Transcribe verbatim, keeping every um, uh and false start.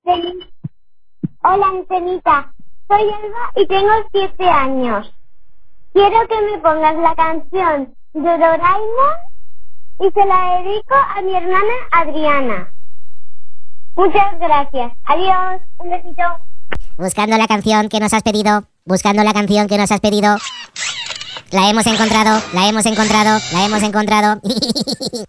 Anteni- Hola, Antenita. Soy Elba y tengo siete años. Quiero que me pongas la canción de Doraemon y se la dedico a mi hermana Adriana. Muchas gracias. Adiós. Un besito. Buscando la canción que nos has pedido. Buscando la canción que nos has pedido. La hemos encontrado, la hemos encontrado, la hemos encontrado.